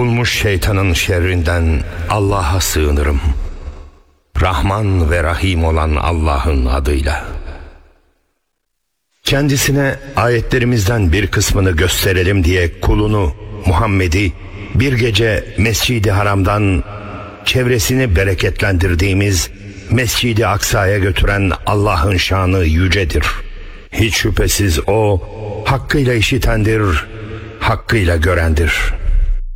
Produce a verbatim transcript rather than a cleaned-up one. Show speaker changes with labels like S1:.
S1: kovulmuş şeytanın şerrinden Allah'a sığınırım. Rahman ve Rahim olan Allah'ın adıyla. Kendisine ayetlerimizden bir kısmını gösterelim diye kulunu Muhammed'i bir gece Mescid-i Haram'dan çevresini bereketlendirdiğimiz Mescid-i Aksa'ya götüren Allah'ın şanı yücedir. Hiç şüphesiz O hakkıyla işitendir, hakkıyla görendir.